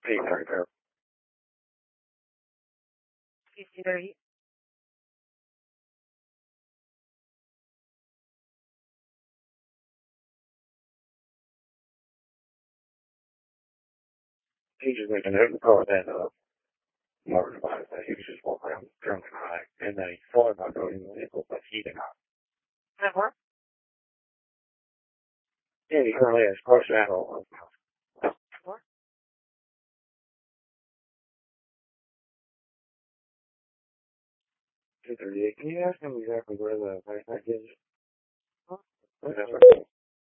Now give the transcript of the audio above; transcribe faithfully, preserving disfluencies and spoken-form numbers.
Eight thirty pair. Fifty thirty. He just went in the car and uh Martin about it. He was just walking around drunk and high, and then he thought about going in the vehicle, but he did not. That work? Yeah, he currently has partial animal. What? two thirty-eight. Can you ask him exactly where the backpack is? Huh? That's right.